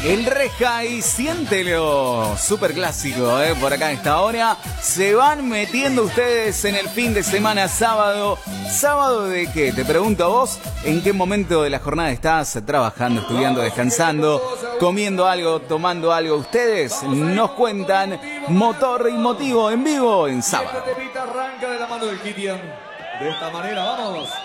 El Reja y siéntelo, súper clásico, por acá en esta hora. Se van metiendo ustedes en el fin de semana sábado. ¿Sábado de qué? Te pregunto a vos, ¿en qué momento de la jornada estás trabajando, estudiando, descansando, comiendo algo, tomando algo? Ustedes nos cuentan. Motor y motivo en vivo en sábado. Este temita arranca de la mano del Kitian. De esta manera, vamos.